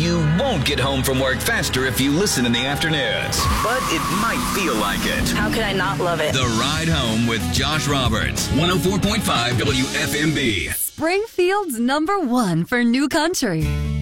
You won't get home from work faster if you listen in the afternoons, but it might feel like it. How could I not love it? The Ride Home with Josh Roberts, 104.5 WFMB. Springfield's #1 for new country.